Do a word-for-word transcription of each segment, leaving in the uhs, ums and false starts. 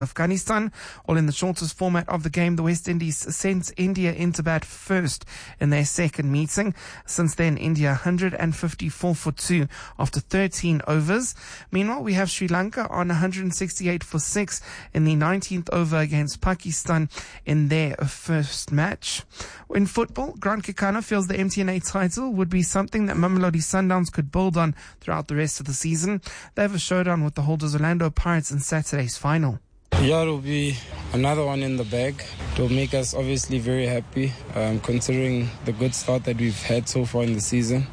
Afghanistan, all in the shortest format of the game. The West Indies sent India into bat first in their second meeting. Since then, India one hundred fifty-four for two after thirteen overs. Meanwhile, we have Sri Lanka on one hundred sixty-eight for six in the nineteenth over against Pakistan in their first match. In football, Grant Kekana feels the M T N A title would be something that Mamelodi Sundowns could build on throughout the rest of the season. They have a showdown with the holders Orlando Pirates in Saturday's final. Yeah, it will be another one in the bag. It will make us obviously very happy, um, considering the good start that we've had so far in the season.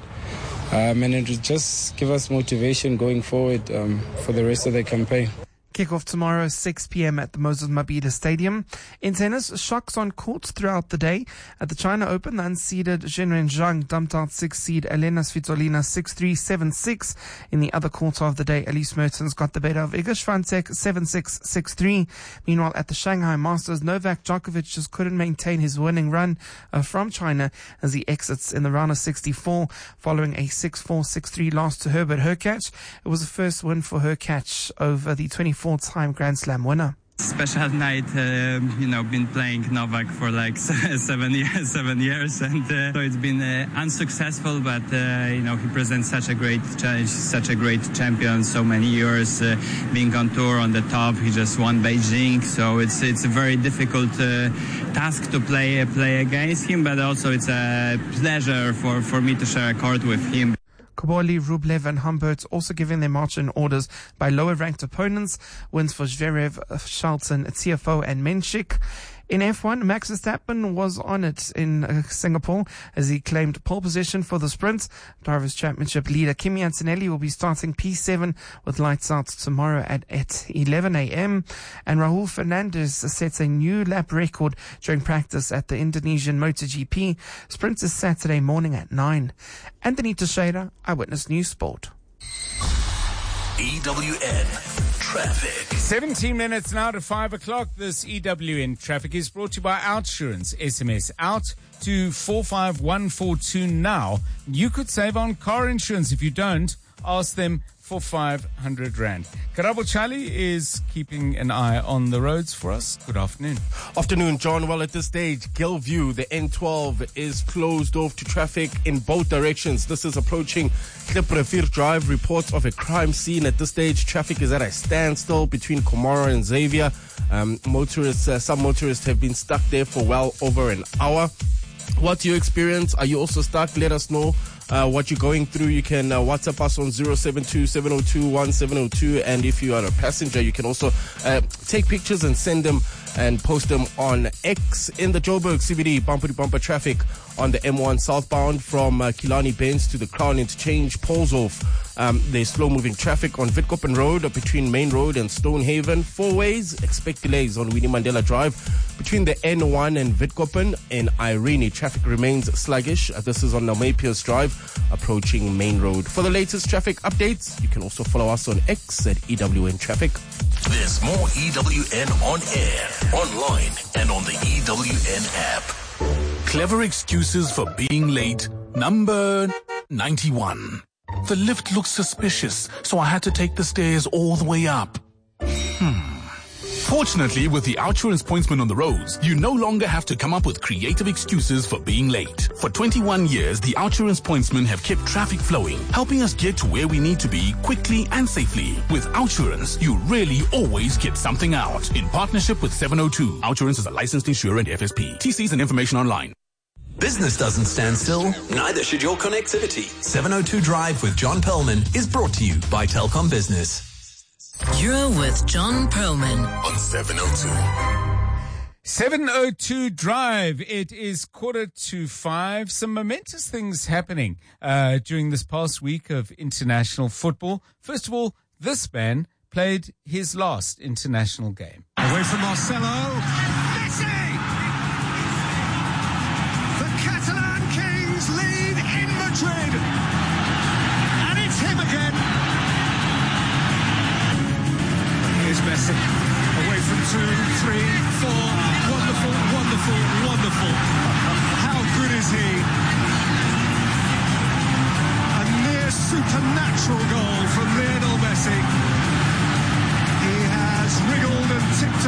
Um, and it will just give us motivation going forward um, for the rest of the campaign. Kick-off tomorrow, six p.m. at the Moses Mabhida Stadium. In tennis, shocks on court throughout the day. At the China Open, the unseeded Zhenren Zhang dumped out six-seed Elena Svitolina six three, seven six. In the other quarter of the day, Elise Mertens got the better of Iga Swiatek seven six, six three. Meanwhile, at the Shanghai Masters, Novak Djokovic just couldn't maintain his winning run uh, from China as he exits in the round of sixty-four following a six four, six three loss to Herbert Hurkacz. It was the first win for Hurkacz over the twenty-four time Grand Slam winner. Special night, uh, you know, been playing Novak for like seven years, seven years, and uh, so it's been uh, unsuccessful. But uh, you know, he presents such a great challenge, such a great champion. So many years uh, being on tour on the top. He just won Beijing, so it's it's a very difficult uh, task to play uh, play against him. But also, it's a pleasure for for me to share a court with him. Koboli, Rublev and Humbert also giving their march-in orders by lower-ranked opponents. Wins for Zverev, Shelton, Tiafoe and Menchik. In F one, Max Verstappen was on it in uh, Singapore as he claimed pole position for the sprint. Drivers' Championship leader Kimi Antonelli will be starting P seven with lights out tomorrow at, at eleven a.m. And Rahul Fernandez sets a new lap record during practice at the Indonesian MotoGP. Sprint is Saturday morning at nine. Anthony Teixeira, Eyewitness News Sport. E W N Traffic. seventeen minutes now to five o'clock. This E W N Traffic is brought to you by Outsurance. S M S out to four five one four two now. You could save on car insurance. If you don't, ask them for five hundred rand. Karabo Charlie is keeping an eye on the roads for us. Good afternoon. Afternoon, John. Well, at this stage, Gilview, the N twelve is closed off to traffic in both directions. This is approaching Kliprefir Drive. Reports of a crime scene. At this stage, traffic is at a standstill between Komoro and Xavier. Um, motorists, uh, some motorists have been stuck there for well over an hour. What's your experience? Are you also stuck? Let us know uh, what you're going through. You can uh, WhatsApp us on zero seven two, seven zero two, one seven zero two. And if you are a passenger, you can also uh, take pictures and send them and post them on X. In the Joburg C B D, bumper-to-bumper traffic on the M one southbound from uh, Killarney Benz to the Crown Interchange. Pulls off. Um, there's slow-moving traffic on Witkoppen Road between Main Road and Stonehaven. Four ways. Expect delays on Winnie Mandela Drive between the N one and Witkoppen. In Irene, traffic remains sluggish. Uh, this is on Namapiers Drive approaching Main Road. For the latest traffic updates, you can also follow us on X at E W N Traffic. There's more E W N on air, online, and on the E W N app. Clever excuses for being late. Number ninety-one. The lift looks suspicious, so I had to take the stairs all the way up. Hmm. Fortunately, with the Outsurance pointsman on the roads, you no longer have to come up with creative excuses for being late. For twenty-one years, the Outsurance pointsmen have kept traffic flowing, helping us get to where we need to be quickly and safely. With Outsurance, you really always get something out. In partnership with seven oh two, Outsurance is a licensed insurer and F S P. T Cs and information online. Business doesn't stand still, neither should your connectivity. seven oh two Drive with John Perlman is brought to you by Telkom Business. You're with John Perlman on seven oh two. seven oh two Drive. It is quarter to five. Some momentous things happening uh, during this past week of international football. First of all, this man played his last international game. Away from Marcelo. Messi! The Catalan Kings lead in Madrid. And it's him again. And here's Messi.